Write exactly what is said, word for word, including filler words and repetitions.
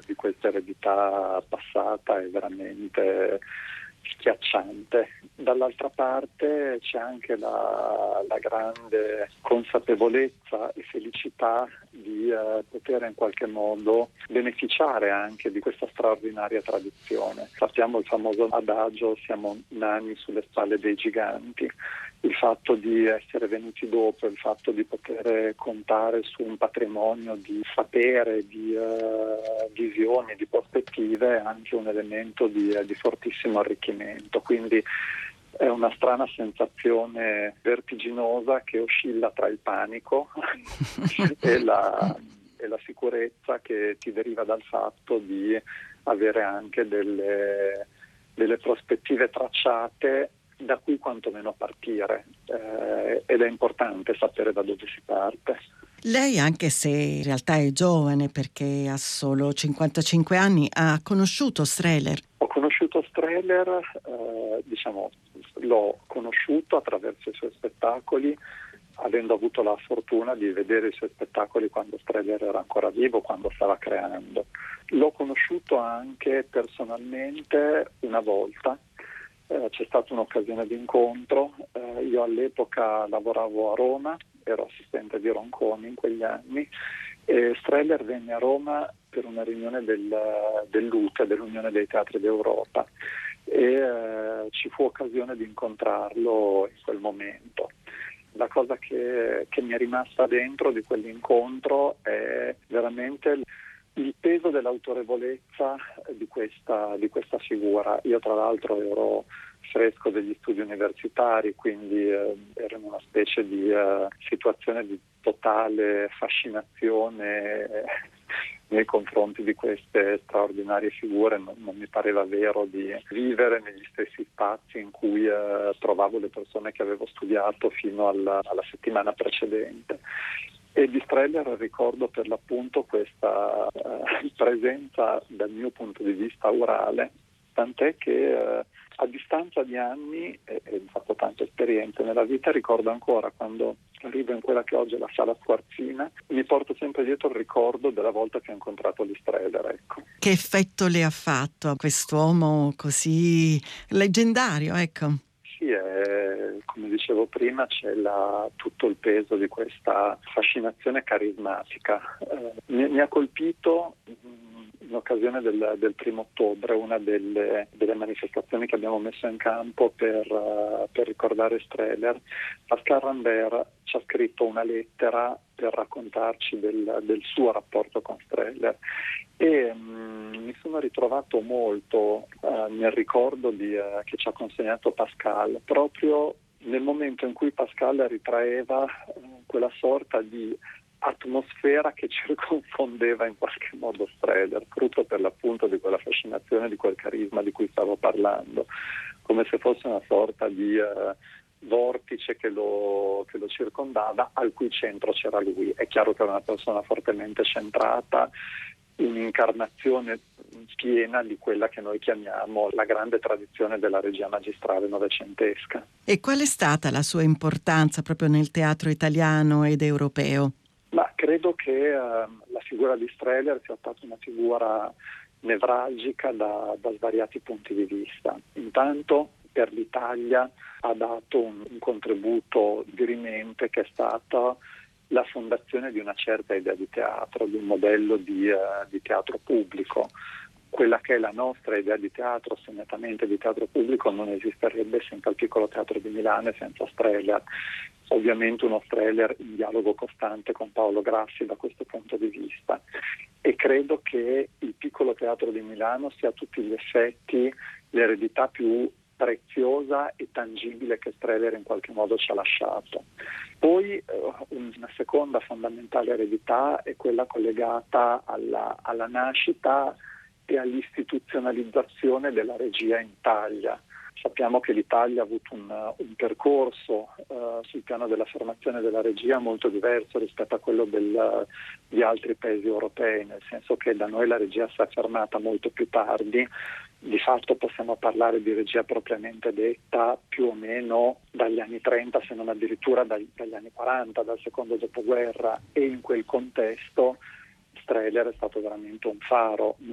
di questa eredità passata è veramente schiacciante. Dall'altra parte c'è anche la, la grande consapevolezza e felicità di eh, poter in qualche modo beneficiare anche di questa straordinaria tradizione. Sappiamo il famoso adagio siamo nani sulle spalle dei giganti. Il fatto di essere venuti dopo, il fatto di poter contare su un patrimonio di sapere, di uh, visioni, di prospettive è anche un elemento di, uh, di fortissimo arricchimento. Quindi è una strana sensazione vertiginosa che oscilla tra il panico e, la, e la sicurezza che ti deriva dal fatto di avere anche delle, delle prospettive tracciate da cui quantomeno partire, eh, ed è importante sapere da dove si parte. Lei, anche se in realtà è giovane perché ha solo cinquantacinque anni, ha conosciuto Strehler? Ho conosciuto Strehler, eh, diciamo, l'ho conosciuto attraverso i suoi spettacoli, avendo avuto la fortuna di vedere i suoi spettacoli quando Strehler era ancora vivo, quando stava creando. L'ho conosciuto anche personalmente una volta. Eh, c'è stata un'occasione di incontro, eh, io all'epoca lavoravo a Roma, ero assistente di Ronconi in quegli anni e Strehler venne a Roma per una riunione del, dell'U T E, dell'Unione dei Teatri d'Europa, e eh, ci fu occasione di incontrarlo in quel momento. La cosa che, che mi è rimasta dentro di quell'incontro è veramente il peso dell'autorevolezza di questa, di questa figura. Io tra l'altro ero fresco degli studi universitari, quindi eh, ero in una specie di eh, situazione di totale fascinazione eh, nei confronti di queste straordinarie figure. Non, non mi pareva vero di vivere negli stessi spazi in cui eh, trovavo le persone che avevo studiato fino alla, alla settimana precedente. E di Strehler ricordo per l'appunto questa uh, presenza dal mio punto di vista orale, tant'è che uh, a distanza di anni, e, e ho fatto tante esperienze nella vita, ricordo ancora quando arrivo in quella che oggi è la Sala Squarzina, mi porto sempre dietro il ricordo della volta che ho incontrato di Strehler, ecco. Che effetto le ha fatto a quest'uomo così leggendario, ecco? Sì, è, come dicevo prima, c'è la, tutto il peso di questa fascinazione carismatica. Eh, mi, mi ha colpito mh, in occasione del, del primo ottobre, una delle, delle manifestazioni che abbiamo messo in campo per, uh, per ricordare Strehler. Pascal Rambert ci ha scritto una lettera per raccontarci del, del suo rapporto con Strehler e mh, mi sono ritrovato molto uh, nel ricordo di, uh, che ci ha consegnato Pascal, proprio nel momento in cui Pascal ritraeva uh, quella sorta di atmosfera che circonfondeva in qualche modo Strehler, frutto per l'appunto di quella fascinazione, di quel carisma di cui stavo parlando, come se fosse una sorta di uh, vortice che lo, che lo circondava, al cui centro c'era lui. È chiaro che era una persona fortemente centrata, un'incarnazione piena di quella che noi chiamiamo la grande tradizione della regia magistrale novecentesca. E qual è stata la sua importanza proprio nel teatro italiano ed europeo? Ma credo che eh, la figura di Strehler sia stata una figura nevralgica da, da svariati punti di vista. Intanto per l'Italia ha dato un, un contributo dirimente che è stato la fondazione di una certa idea di teatro, di un modello di, uh, di teatro pubblico. Quella che è la nostra idea di teatro, segnatamente di teatro pubblico, non esisterebbe senza il Piccolo Teatro di Milano e senza Strehler. Ovviamente uno Strehler in dialogo costante con Paolo Grassi da questo punto di vista. E credo che il Piccolo Teatro di Milano sia a tutti gli effetti l'eredità più preziosa e tangibile che Strehler in qualche modo ci ha lasciato. Poi eh, una seconda fondamentale eredità è quella collegata alla, alla nascita e all'istituzionalizzazione della regia in Italia. Sappiamo che l'Italia ha avuto un, un percorso uh, sul piano della formazione della regia molto diverso rispetto a quello del, di altri paesi europei, nel senso che da noi la regia si è affermata molto più tardi. Di fatto possiamo parlare di regia propriamente detta più o meno dagli anni trenta, se non addirittura dagli, dagli anni quaranta, dal secondo dopoguerra, e in quel contesto Strehler è stato veramente un faro.